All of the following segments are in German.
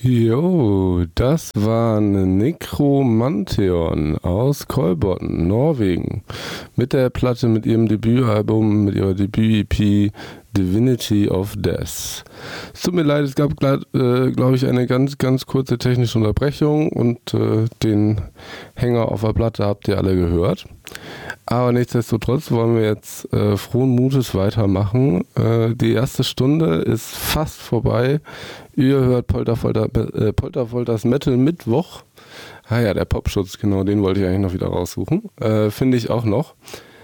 Jo, das war Nekromantheon aus Kolbotn, Norwegen. Mit der Platte, mit ihrem Debütalbum, mit ihrer Debüt-EP Divinity of Death. Es tut mir leid, es gab, glaube ich, eine ganz, ganz kurze technische Unterbrechung und den Hänger auf der Platte habt ihr alle gehört. Aber nichtsdestotrotz wollen wir jetzt frohen Mutes weitermachen. Die erste Stunde ist fast vorbei. Ihr hört Polterfolters Metal Mittwoch. Ah ja, der Popschutz, genau, den wollte ich eigentlich noch wieder raussuchen. Finde ich auch noch.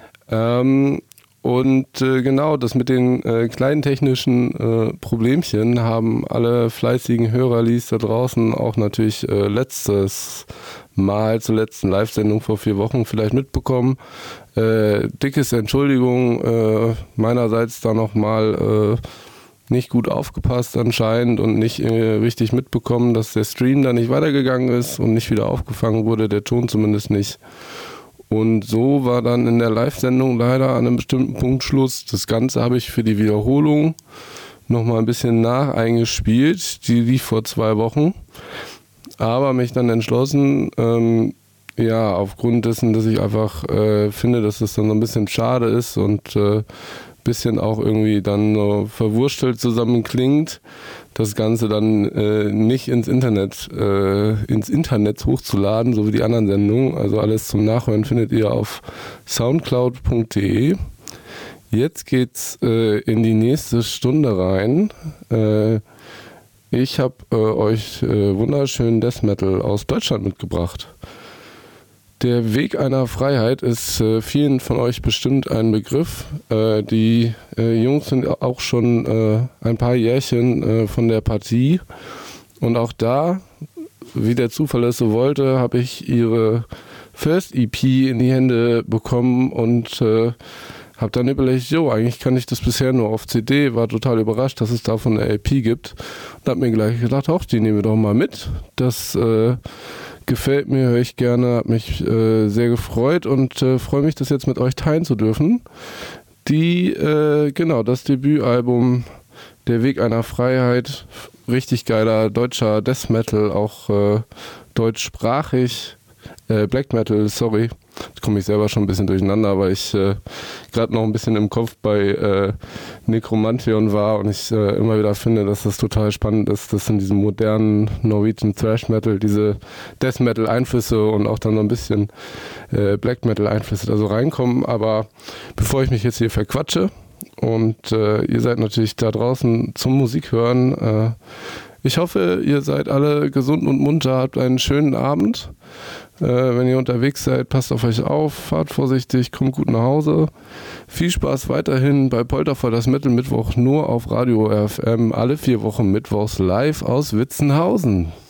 Genau, das mit den kleinen technischen Problemchen haben alle fleißigen Hörerlis da draußen auch natürlich letztes Mal zur letzten Live-Sendung vor 4 Wochen vielleicht mitbekommen. Dickes Entschuldigung meinerseits da nochmal nicht gut aufgepasst anscheinend und nicht richtig mitbekommen, dass der Stream da nicht weitergegangen ist und nicht wieder aufgefangen wurde, der Ton zumindest nicht. Und so war dann in der Live-Sendung leider an einem bestimmten Punkt Schluss. Das Ganze habe ich für die Wiederholung nochmal ein bisschen eingespielt. Die lief vor 2 Wochen. Aber mich dann entschlossen, aufgrund dessen, dass ich einfach finde, dass es dann so ein bisschen schade ist und bisschen auch irgendwie dann so verwurstelt zusammen klingt, das Ganze dann nicht ins Internet hochzuladen, so wie die anderen Sendungen. Also alles zum Nachhören findet ihr auf soundcloud.de. Jetzt geht's in die nächste Stunde rein. Ich habe euch wunderschönen Death Metal aus Deutschland mitgebracht. Der Weg einer Freiheit ist vielen von euch bestimmt ein Begriff. Die Jungs sind auch schon ein paar Jährchen von der Partie. Und auch da, wie der Zufall es so wollte, habe ich ihre First EP in die Hände bekommen und habe dann überlegt, eigentlich kann ich das bisher nur auf CD, war total überrascht, dass es davon eine LP gibt. Und habe mir gleich gedacht, die nehmen wir doch mal mit. Das gefällt mir, höre ich gerne, hat mich sehr gefreut und freue mich, das jetzt mit euch teilen zu dürfen. Das Debütalbum Der Weg einer Freiheit, richtig geiler deutscher Death Metal, auch deutschsprachig, Black Metal, sorry, jetzt komme ich selber schon ein bisschen durcheinander, weil ich gerade noch ein bisschen im Kopf bei Nekromantheon war und ich immer wieder finde, dass das total spannend ist, dass in diesem modernen Norwegian Thrash Metal diese Death Metal Einflüsse und auch dann noch ein bisschen Black Metal Einflüsse da so reinkommen. Aber bevor ich mich jetzt hier verquatsche und ihr seid natürlich da draußen zum Musik hören, ich hoffe, ihr seid alle gesund und munter, habt einen schönen Abend. Wenn ihr unterwegs seid, passt auf euch auf, fahrt vorsichtig, kommt gut nach Hause. Viel Spaß weiterhin bei Polterfolters Metal Mittwoch nur auf Radio RFM, alle 4 Wochen mittwochs live aus Witzenhausen.